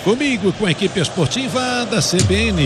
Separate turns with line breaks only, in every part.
Comigo, com a equipe esportiva da CBN.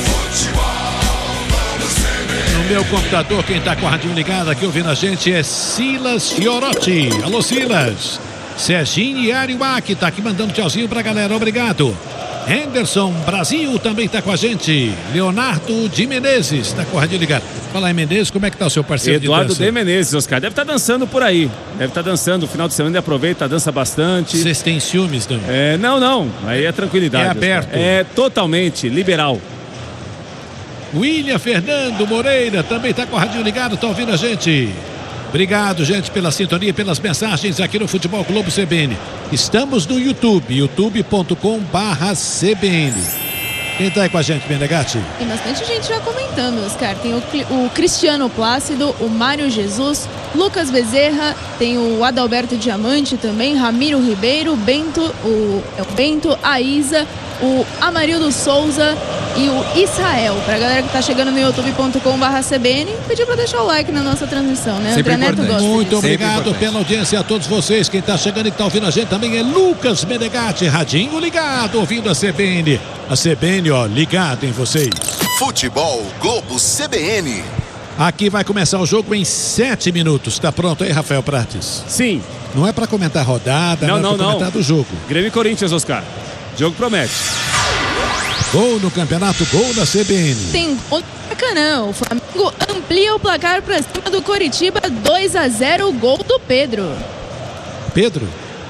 No meu computador, quem está com a radinho ligada aqui ouvindo a gente é Silas Fiorotti. Alô, Silas. Serginho e Ariuá, que está aqui mandando tchauzinho pra galera. Obrigado. Henderson Brasil também está com a gente. Leonardo de Menezes está com a radinho ligada. Fala aí, Menezes, como é que tá o seu parceiro
Eduardo
de dança?
de Menezes, Oscar. Deve estar dançando por aí. Deve estar dançando. No final de semana ele aproveita, dança bastante.
Vocês têm ciúmes também?
Não. Aí é tranquilidade.
É aberto.
Oscar. É totalmente liberal.
William Fernando Moreira também está com a radinho ligado, está ouvindo a gente. Obrigado, gente, pela sintonia, pelas mensagens aqui no Futebol Globo CBN. Estamos no YouTube, youtube.com/CBN. Quem tá aí com a gente, Menegatti?
Tem bastante gente já comentando, Oscar. Tem o Cristiano Plácido, o Mário Jesus, Lucas Bezerra, tem o Adalberto Diamante também, Ramiro Ribeiro, o Bento, a Isa, o Amarildo Souza e o Israel. Pra galera que tá chegando no youtube.com/CBN, pediu pra deixar o like na nossa transmissão, né?
Sempre
André Neto gosta.
Muito obrigado pela audiência a todos vocês. Quem tá chegando e tá ouvindo a gente também é Lucas Menegatti, radinho ligado, ouvindo a CBN. A CBN, ó, ligado em vocês.
Futebol Globo CBN.
Aqui vai começar o jogo em 7 minutos. Tá pronto aí, Rafael Prates?
Sim.
Não é pra comentar a rodada, não é pra comentar do jogo.
Grêmio e Corinthians, Oscar. O jogo promete.
Gol no campeonato, gol da CBN.
Tem gol do Maracanã. O Flamengo amplia o placar pra cima do Coritiba, 2-0, gol do Pedro.
Pedro.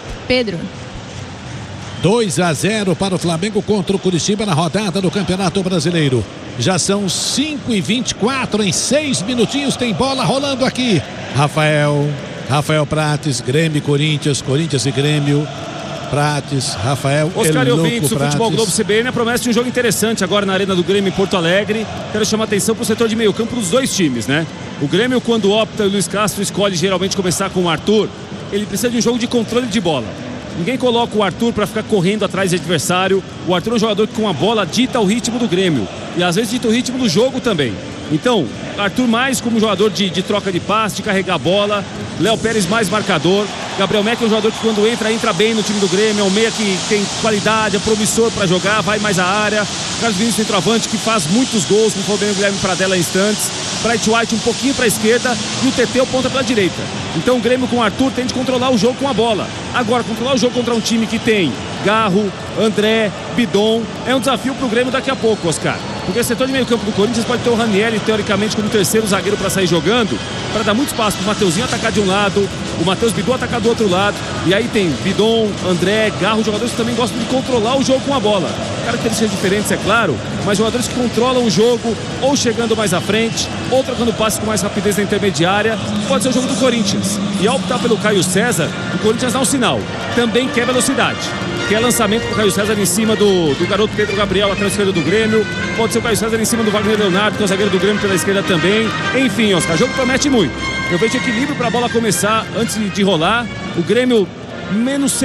2-0 para o Flamengo contra o Curitiba na rodada do Campeonato Brasileiro. Já são 5h24, em 6 minutinhos tem bola rolando aqui. Rafael Prates, Grêmio e Corinthians e Grêmio. Prates, Rafael,
Oscar e ouvintes, o Futebol Globo CBN promete de um jogo interessante agora na Arena do Grêmio em Porto Alegre. Quero chamar a atenção para o setor de meio campo dos dois times, né? O Grêmio, quando opta, o Luiz Castro escolhe geralmente começar com o Arthur. Ele precisa de um jogo de controle de bola. Ninguém coloca o Arthur para ficar correndo atrás de adversário. O Arthur é um jogador que com a bola dita o ritmo do Grêmio. E às vezes dita o ritmo do jogo também. Então, Arthur mais como jogador de troca de passe, de carregar a bola. Léo Pérez mais marcador. Gabriel Meck é um jogador que quando entra bem no time do Grêmio. É um meia que tem qualidade, é promissor para jogar, vai mais à área. Carlos Vinícius centroavante que faz muitos gols, como foi bem o Guilherme Pradella em instantes. Bright White um pouquinho para a esquerda e o TT o ponta para a direita. Então o Grêmio com o Arthur tem de controlar o jogo com a bola. Agora, controlar o jogo contra um time que tem Garro, André, Bidon, é um desafio para o Grêmio daqui a pouco, Oscar. Porque o setor de meio campo do Corinthians pode ter o Ranieri, teoricamente, como terceiro zagueiro para sair jogando, para dar muito espaço para o Mateuzinho atacar de um lado, o Matheus Bidon atacar do outro lado. E aí tem Bidon, André, Garro, jogadores que também gostam de controlar o jogo com a bola. Características diferentes, é claro, mas jogadores que controlam o jogo, ou chegando mais à frente, ou trocando passes com mais rapidez na intermediária. Pode ser o jogo do Corinthians. E ao optar pelo Caio César, o Corinthians dá um sinal. Também quer velocidade. Quer lançamento para o Caio César em cima do garoto Pedro Gabriel, lateral esquerdo do Grêmio. Pode ser o Caio César em cima do Wagner Leonardo, que é o zagueiro do Grêmio pela esquerda também. Enfim, Oscar, o jogo promete muito. Eu vejo equilíbrio para a bola começar antes de rolar. O Grêmio menos